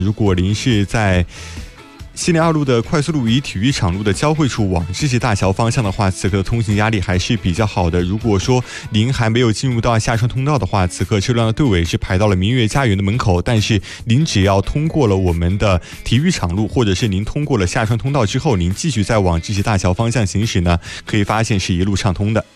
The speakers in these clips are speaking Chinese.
如果您是在西宁2路的快速路与体育场路的交汇处往知识大桥方向的话，此刻的通行压力还是比较好的。如果说您还没有进入到下川通道的话，此刻车辆的队尾是排到了明月家园的门口，但是您只要通过了我们的体育场路，或者是您通过了下川通道之后，您继续再往知识大桥方向行驶呢，可以发现是一路畅通的。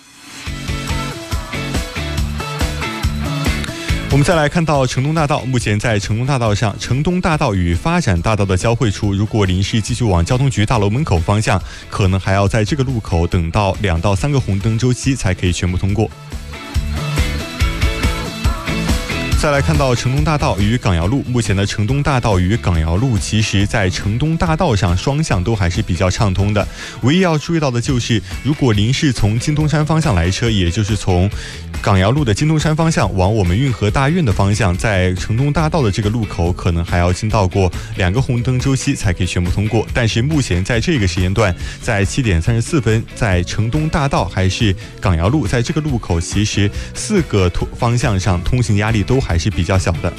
我们再来看到城东大道，目前在城东大道上，城东大道与发展大道的交汇处，如果您是继续往交通局大楼门口方向，可能还要在这个路口等到2到3个红灯周期才可以全部通过。再来看到城东大道与港瑶路，目前的城东大道与港瑶路，其实在城东大道上双向都还是比较畅通的。唯一要注意到的就是，如果您是从金东山方向来车，也就是从港瑶路的金东山方向往我们运河大院的方向，在城东大道的这个路口，可能还要经到过2个红灯周期才可以全部通过。但是目前在这个时间段，在7点34分，在城东大道还是港瑶路，在这个路口，其实4个方向上通行压力都还是比较小的。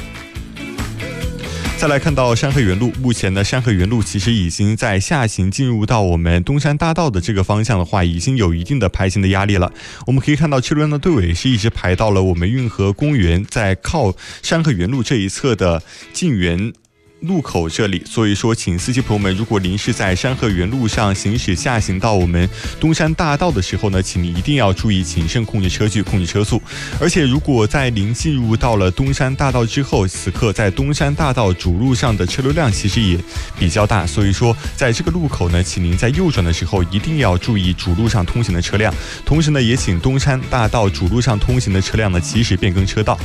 再来看到山河园路，目前的山河园路其实已经在下行进入到我们东山大道的这个方向的话，已经有一定的排行的压力了。我们可以看到车辆的队尾是一直排到了我们运河公园，在靠山河园路这一侧的晋园路口这里，所以说请司机朋友们，如果您是在山河园路上行驶下行到我们东山大道的时候呢，请您一定要注意谨慎控制车距，控制车速。而且如果在您进入到了东山大道之后，此刻在东山大道主路上的车流量其实也比较大，所以说在这个路口呢，请您在右转的时候一定要注意主路上通行的车辆，同时呢也请东山大道主路上通行的车辆呢及时变更车道。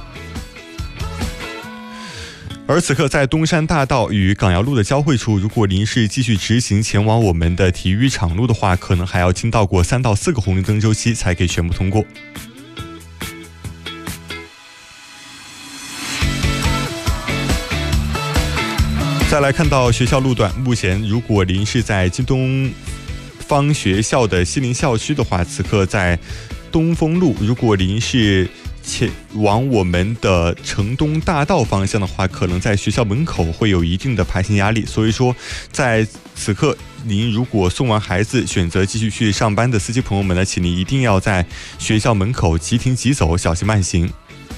而此刻在东山大道与港瑶路的交汇处，如果您是继续直行前往我们的体育场路的话，可能还要经到过3到4个红绿灯周期才可以全部通过。再来看到学校路段，目前如果您是在京东方学校的西宁校区的话，此刻在东风路，如果您是往我们的城东大道方向的话，可能在学校门口会有一定的排行压力，所以说在此刻您如果送完孩子选择继续去上班的司机朋友们呢，请您一定要在学校门口即停即走，小心慢行。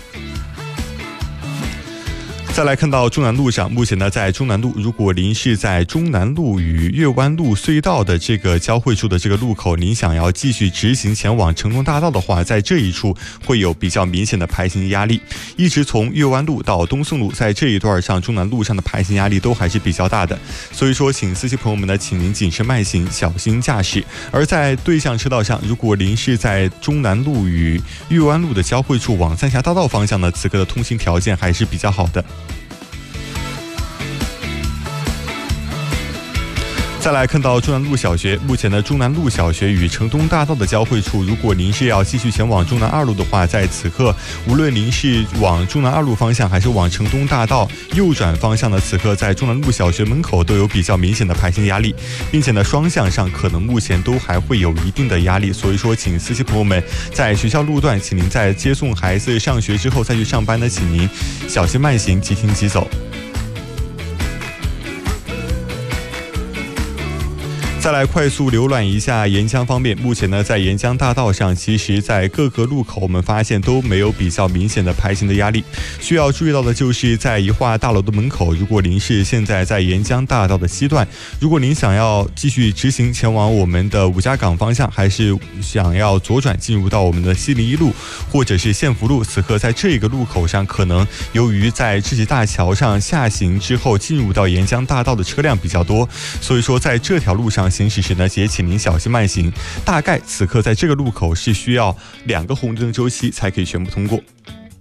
再来看到中南路上，目前呢在中南路，如果您是在中南路与岳湾路隧道的这个交汇处的这个路口，您想要继续直行前往城东大道的话，在这一处会有比较明显的排行压力。一直从岳湾路到东宋路，在这一段上中南路上的排行压力都还是比较大的，所以说请司机朋友们呢，请您谨慎慢行，小心驾驶。而在对向车道上，如果您是在中南路与岳湾路的交汇处往三峡大道方向呢，此刻的通行条件还是比较好的。再来看到中南路小学，目前的中南路小学与城东大道的交汇处，如果您是要继续前往中南2路的话，在此刻无论您是往中南2路方向还是往城东大道右转方向的，此刻在中南路小学门口都有比较明显的排行压力，并且呢双向上可能目前都还会有一定的压力，所以说请司机朋友们在学校路段，请您在接送孩子上学之后再去上班呢，请您小心慢行，即停即走。再来快速浏览一下沿江方面，目前呢在沿江大道上，其实在各个路口我们发现都没有比较明显的排行的压力。需要注意到的就是在宜化大楼的门口，如果您是现在在沿江大道的西段，如果您想要继续直行前往我们的五家港方向，还是想要左转进入到我们的西宁1路或者是县福路，此刻在这个路口上，可能由于在知识大桥上下行之后进入到沿江大道的车辆比较多，所以说在这条路上行驶时呢，也请您小心慢行。大概此刻在这个路口是需要2个红灯周期才可以全部通过。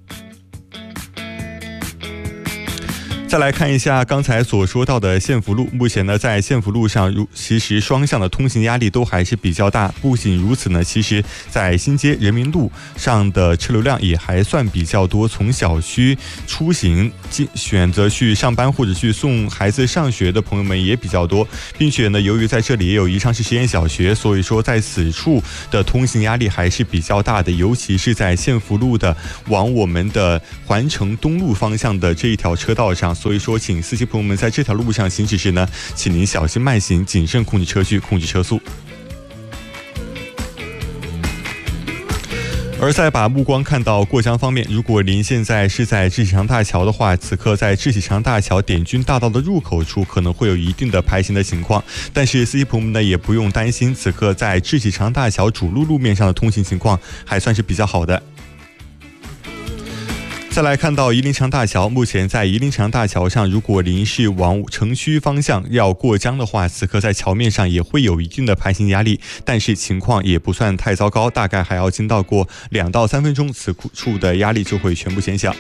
再来看一下刚才所说到的县福路，目前呢在县福路上其实双向的通行压力都还是比较大。不仅如此呢，其实在新街人民路上的车流量也还算比较多，从小区出行选择去上班或者去送孩子上学的朋友们也比较多，并且呢由于在这里也有宜昌市实验小学，所以说在此处的通行压力还是比较大的，尤其是在县福路的往我们的环城东路方向的这一条车道上， 所以说请司机朋友们在这条路上行驶时呢，请您小心慢行，谨慎控制车距，控制车速。而再把目光看到过江方面，如果您现在是在志启长大桥的话，此刻在志启长大桥点军大道的入口处可能会有一定的排行的情况，但是司机朋友们呢也不用担心，此刻在志启长大桥主路面上的通行情况还算是比较好的。再来看到夷陵长大桥，目前在夷陵长大桥上，如果您是往城区方向要过江的话，此刻在桥面上也会有一定的排行压力，但是情况也不算太糟糕，大概还要经到过2到3分钟，此处的压力就会全部减小。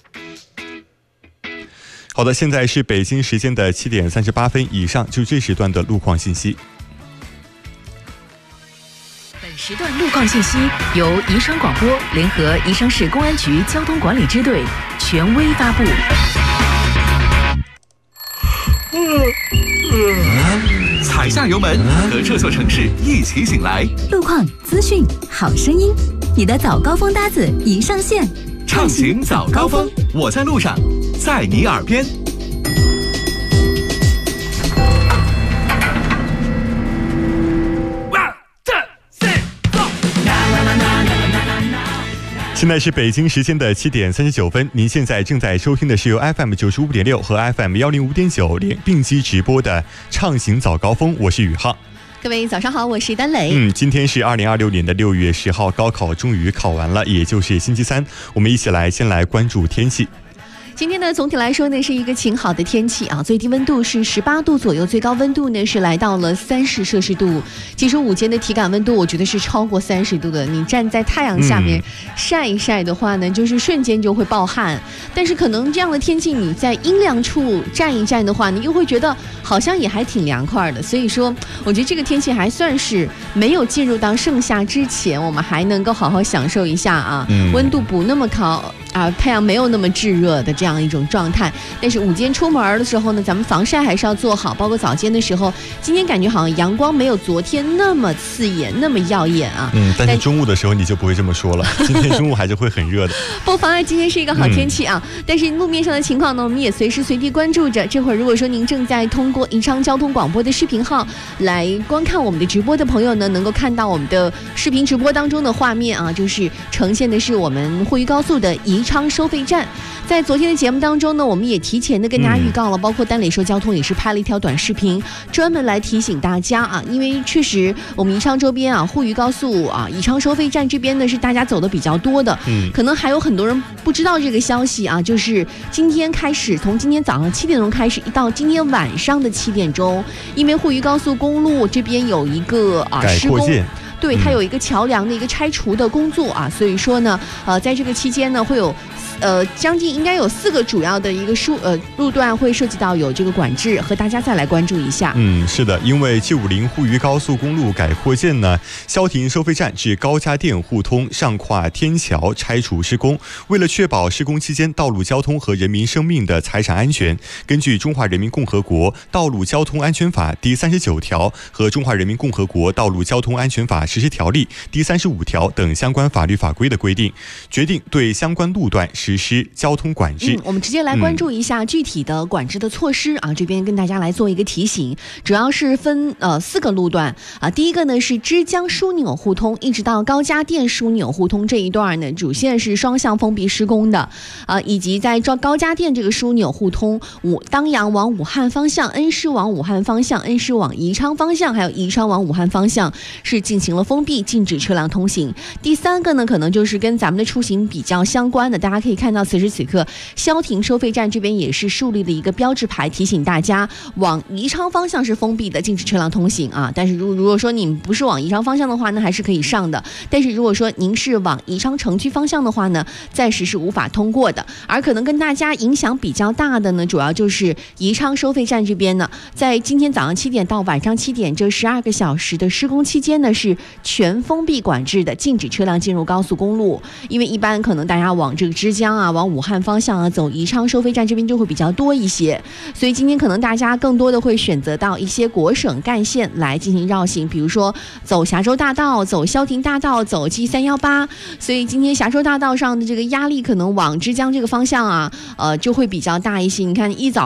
好的，现在是北京时间的7点38分，以上就这时段的路况信息。 时段路况信息由宜昌广播联合宜昌市公安局交通管理支队权威发布。 踩下油门，和这座城市一起醒来。 路况、资讯、好声音，你的早高峰搭子已上线。 畅行早高峰，我在路上，在你耳边。 现在是北京时间的7点39分，您现在正在收听的是由 FM 95.6和 FM 105.9并机直播的畅行早高峰，我是宇浩。 各位早上好，我是丹磊。 今天是2026年的6月10号，高考终于考完了，也就是星期三，我们一起先来关注天气。 今天呢，总体来说呢是一个晴好的天气啊，最低温度是18度左右，最高温度呢是来到了30摄氏度。其实午间的体感温度，我觉得是超过30度的。你站在太阳下面晒一晒的话呢，就是瞬间就会暴汗。但是可能这样的天气，你在阴凉处站一站的话，你又会觉得好像也还挺凉快的。所以说，我觉得这个天气还算是没有进入到盛夏之前，我们还能够好好享受一下啊，温度不那么高啊，太阳没有那么炙热的这样一种状态。但是午间出门的时候呢，咱们防晒还是要做好，包括早间的时候，今天感觉好像阳光没有昨天那么刺眼，那么耀眼啊。 但是中午的时候你就不会这么说了，今天中午还是会很热的。 不妨碍今天是一个好天气啊。但是路面上的情况呢，我们也随时随地关注着。这会儿如果说您正在通过宜昌交通广播的视频号来观看我们的直播的朋友呢，能够看到我们的视频直播当中的画面啊，就是呈现的是我们沪渝高速的宜昌收费站。在昨天的节目当中呢，我们也提前的跟大家预告了，包括丹磊说交通也是拍了一条短视频，专门来提醒大家啊，因为确实我们宜昌周边啊，沪渝高速啊，宜昌收费站这边呢是大家走的比较多的，可能还有很多人不知道这个消息啊，就是今天开始，从今天早上7点钟开始，一到今天晚上的7点钟，因为沪渝高速公路这边有一个施工。对，它有一个桥梁的一个拆除的工作啊，所以说呢，在这个期间呢，会有将近应该有4个主要的一个路段会涉及到有这个管制，和大家再来关注一下。 是的，因为750沪渝高速公路改扩线呢，消停收费站至高家店互通上跨天桥拆除施工，为了确保施工期间道路交通和人民生命的财产安全，根据《中华人民共和国道路交通安全法》第39条和《中华人民共和国道路交通安全法实施条例》第35条等相关法律法规的规定，决定对相关路段实施交通管制。 我们直接来关注一下具体的管制的措施啊，这边跟大家来做一个提醒，主要是分4个路段啊。第一个呢是枝江枢纽互通一直到高家店枢纽互通这一段呢，主线是双向封闭施工的啊，以及在高家店这个枢纽互通，当阳往武汉方向、恩施往武汉方向、恩施往宜昌方向，还有宜昌往武汉方向是进行了封闭，禁止车辆通行。第3个呢，可能就是跟咱们的出行比较相关的，大家可以看到此时此刻消停收费站这边也是树立了一个标志牌，提醒大家往宜昌方向是封闭的，禁止车辆通行啊。但是如果说你不是往宜昌方向的话呢，还是可以上的。但是如果说您是往宜昌城区方向的话呢，暂时是无法通过的。而可能跟大家影响比较大的呢，主要就是宜昌收费站这边呢，在今天早上7点到晚上7点这12个小时的施工期间呢，是全封闭管制的，禁止车辆进入高速公路。因为一般可能大家往这个枝江江啊，往武汉方向啊走，宜昌收费站这边就会比较多一些。所以今天可能大家更多的会选择到一些国省干线来进行绕行，比如说走霞州大道、走萧亭大道、走 G318。所以今天霞州大道上的这个压力可能往之江这个方向啊，就会比较大一些。你看一早